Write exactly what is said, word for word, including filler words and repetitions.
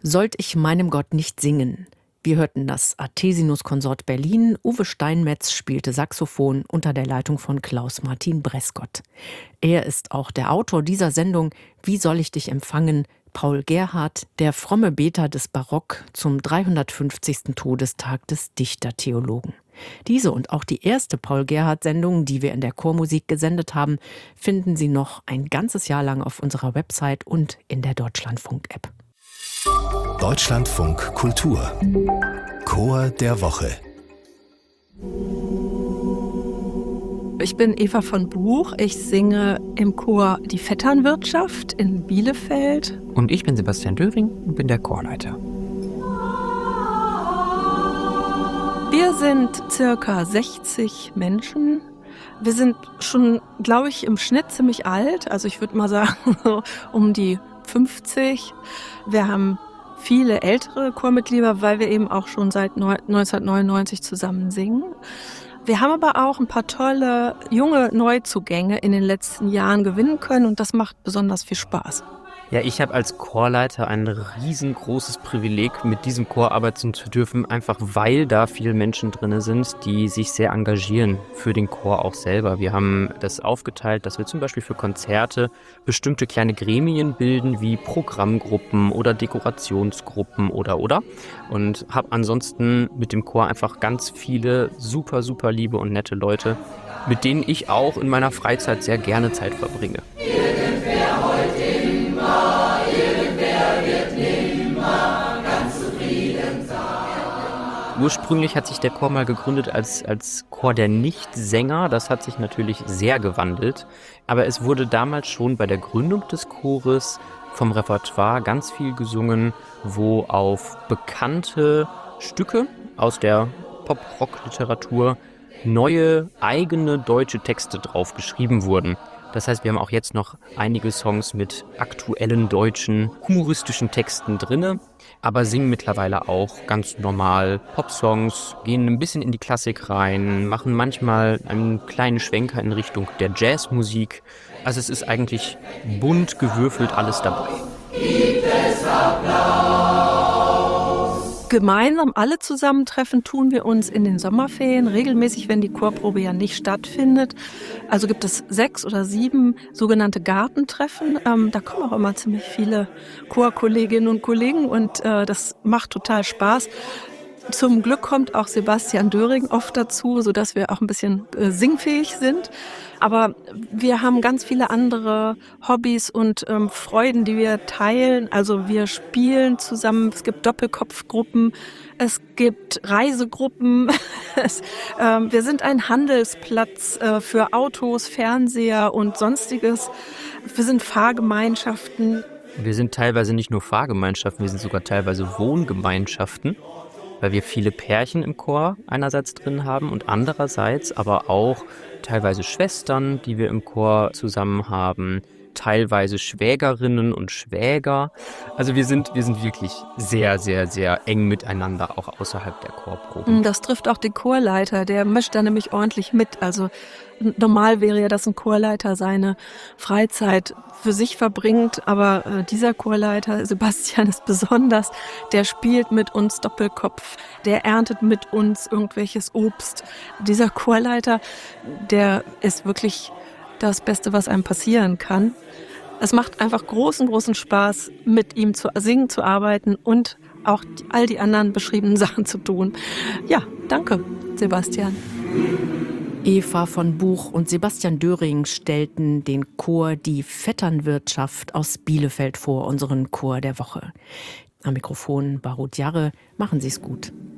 Sollt ich meinem Gott nicht singen? Wir hörten das Athesinus-Konsort Berlin. Uwe Steinmetz spielte Saxophon unter der Leitung von Klaus-Martin Breskott. Er ist auch der Autor dieser Sendung Wie soll ich dich empfangen? Paul Gerhardt, der fromme Beter des Barock zum dreihundertfünfzigsten Todestag des Dichtertheologen. Diese und auch die erste Paul-Gerhardt-Sendung, die wir in der Chormusik gesendet haben, finden Sie noch ein ganzes Jahr lang auf unserer Website und in der Deutschlandfunk-App. Deutschlandfunk Kultur Chor der Woche. Ich bin Eva von Buch. Ich singe im Chor Die Vetternwirtschaft in Bielefeld. Und ich bin Sebastian Döring und bin der Chorleiter. Wir sind circa sechzig Menschen. Wir sind schon, glaube ich, im Schnitt ziemlich alt. Also ich würde mal sagen, so um die fünfzig. Wir haben viele ältere Chormitglieder, weil wir eben auch schon seit neunzehnhundertneunundneunzig zusammen singen. Wir haben aber auch ein paar tolle junge Neuzugänge in den letzten Jahren gewinnen können und das macht besonders viel Spaß. Ja, ich habe als Chorleiter ein riesengroßes Privileg, mit diesem Chor arbeiten zu dürfen, einfach weil da viele Menschen drin sind, die sich sehr engagieren für den Chor auch selber. Wir haben das aufgeteilt, dass wir zum Beispiel für Konzerte bestimmte kleine Gremien bilden, wie Programmgruppen oder Dekorationsgruppen oder oder. Und habe ansonsten mit dem Chor einfach ganz viele super, super liebe und nette Leute, mit denen ich auch in meiner Freizeit sehr gerne Zeit verbringe. Irgendwer heute immer, irgendwer wird nimmer ganz zufrieden sein. Ursprünglich hat sich der Chor mal gegründet als, als Chor der Nichtsänger. Das hat sich natürlich sehr gewandelt. Aber es wurde damals schon bei der Gründung des Chores vom Repertoire ganz viel gesungen, wo auf bekannte Stücke aus der Pop-Rock-Literatur neue, eigene deutsche Texte drauf geschrieben wurden. Das heißt, wir haben auch jetzt noch einige Songs mit aktuellen deutschen, humoristischen Texten drinne, aber singen mittlerweile auch ganz normal Popsongs, gehen ein bisschen in die Klassik rein, machen manchmal einen kleinen Schwenker in Richtung der Jazzmusik. Also es ist eigentlich bunt gewürfelt alles dabei. Gibt es Applaus? Gemeinsam alle zusammentreffen tun wir uns in den Sommerferien regelmäßig, wenn die Chorprobe ja nicht stattfindet. Also gibt es sechs oder sieben sogenannte Gartentreffen. Ähm, da kommen auch immer ziemlich viele Chorkolleginnen und Kollegen und äh, das macht total Spaß. Zum Glück kommt auch Sebastian Döring oft dazu, sodass wir auch ein bisschen äh, singfähig sind. Aber wir haben ganz viele andere Hobbys und ähm, Freuden, die wir teilen. Also wir spielen zusammen, es gibt Doppelkopfgruppen, es gibt Reisegruppen. es, ähm, wir sind ein Handelsplatz äh, für Autos, Fernseher und Sonstiges. Wir sind Fahrgemeinschaften. Wir sind teilweise nicht nur Fahrgemeinschaften, wir sind sogar teilweise Wohngemeinschaften, weil wir viele Pärchen im Chor einerseits drin haben und andererseits aber auch teilweise Schwestern, die wir im Chor zusammen haben, teilweise Schwägerinnen und Schwäger. Also wir sind, wir sind wirklich sehr, sehr, sehr eng miteinander, auch außerhalb der Chorproben. Das trifft auch den Chorleiter, der mischt da nämlich ordentlich mit. Also normal wäre ja, dass ein Chorleiter seine Freizeit für sich verbringt, aber äh, dieser Chorleiter, Sebastian, ist besonders. Der spielt mit uns Doppelkopf, der erntet mit uns irgendwelches Obst. Dieser Chorleiter, der ist wirklich das Beste, was einem passieren kann. Es macht einfach großen, großen Spaß, mit ihm zu singen, zu arbeiten und auch die, all die anderen beschriebenen Sachen zu tun. Ja, danke, Sebastian. Eva von Buch und Sebastian Döring stellten den Chor Die Vetternwirtschaft aus Bielefeld vor, unseren Chor der Woche. Am Mikrofon Barut Jarre, machen Sie es gut.